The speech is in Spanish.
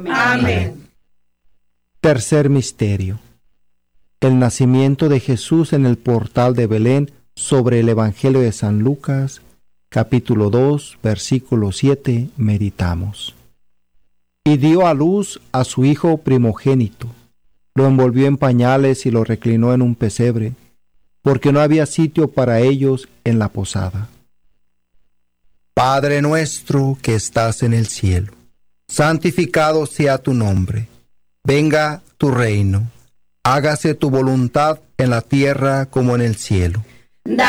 Amén. Tercer misterio: el nacimiento de Jesús en el portal de Belén, sobre el Evangelio de San Lucas, capítulo 2, versículo 7, meditamos. Y dio a luz a su hijo primogénito, lo envolvió en pañales y lo reclinó en un pesebre, porque no había sitio para ellos en la posada. Padre nuestro que estás en el cielo, santificado sea tu nombre. Venga tu reino. Hágase tu voluntad en la tierra como en el cielo. Danos